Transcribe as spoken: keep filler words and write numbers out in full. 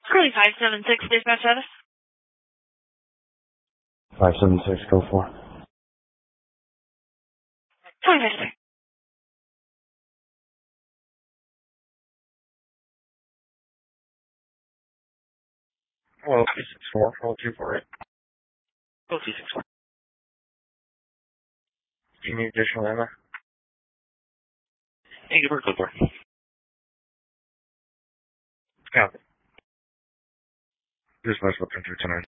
Curly five seven six, dispatch status. five seven six, go for. Five five six. Hello, two six four, hold two four eight. Oh, two six four. Do you need additional ammo? Hey, good work, Clipboard. Copy. Dispatch, what country tonight?